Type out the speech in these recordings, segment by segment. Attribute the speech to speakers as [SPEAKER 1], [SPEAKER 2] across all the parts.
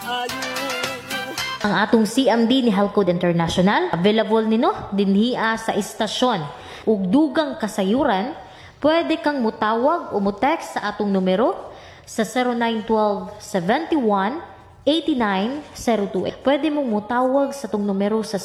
[SPEAKER 1] Ang atong CMD ni Halcod International, available nino dinhiya sa istasyon. Ug dugang kasayuran, pwede kang mutawag o mutext sa atong numero sa 0912-71-89-028. Pwede mong mutawag sa atong numero sa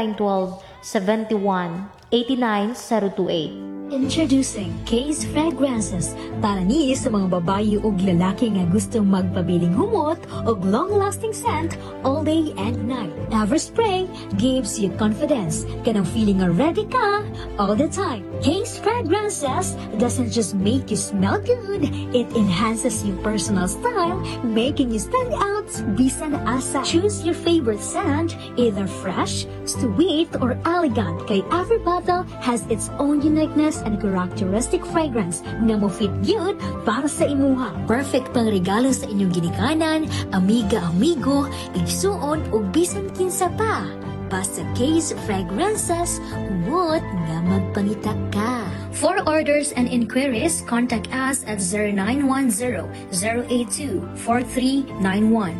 [SPEAKER 1] 0912-71-89-028.
[SPEAKER 2] Introducing Case Fragrances para ni sa mga babayi ug lalaki nga gustong magpabiling humot ug long-lasting scent all day and night. Everspray gives you confidence. Kanang feeling nga ready ka all the time. Case Fragrances doesn't just make you smell good, it enhances your personal style, making you stand out bisan asa. Choose your favorite scent, either fresh, sweet, or elegant. Kay every bottle has its own uniqueness and characteristic fragrance nga mo fit gyud para sa imuha. Perfect pang regalo sa inyong ginikanan, amiga-amigo, igsuon ug bisan kinsa pa. Basta Case Fragrances, humot nga magpangita ka. For orders and inquiries, contact us at 0910-082-4391.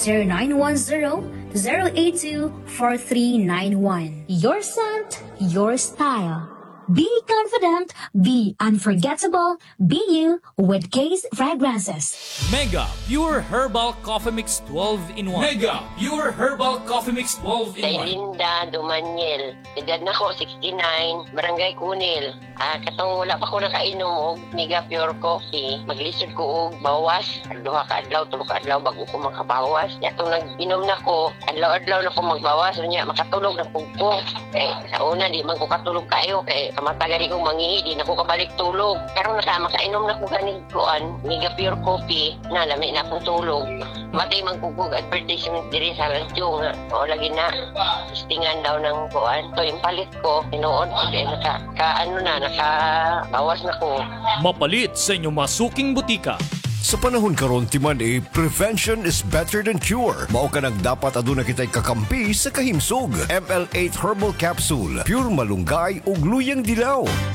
[SPEAKER 2] 0910-082-4391. Your scent, your style. Be confident, be unforgettable, be you with Case Fragrances.
[SPEAKER 3] Mega Pure Herbal Coffee Mix 12 in 1. Mega Pure Herbal Coffee Mix 12 in 1.
[SPEAKER 4] Kay Linda Dumaniel. Edad na ko, 69, Barangay Kunil. Katong wala pa ko nakainom og Mega Pure Coffee. Maglisod ko og bawas. Duha ka adlaw, tulo ka adlaw bago ko makabawas. Yatong nag-inom na ko, adlaw-adlaw na ko magbawas. Unya, makatulog na ko. Sa una, di man ko katulog kayo. Kamatagari kong mangihi, di na ko kabalik tulog. Pero makainom na ko ganing kuan, Mega Pure Coffee, na lami na akong tulog. Matay magkukog advertisement diri sa radyo nga. O lagi na, istingan daw ng kuan. So yung palit ko, tinuod ko din, nakabawas na ko.
[SPEAKER 3] Mapalit sa inyong masuking butika.
[SPEAKER 5] Sa panahon karon timan prevention is better than cure. Mao ka nang dapat aduna kitay kakampi sa kahimsog. ML8 Herbal Capsule, pure malunggay ug luyang dilaw.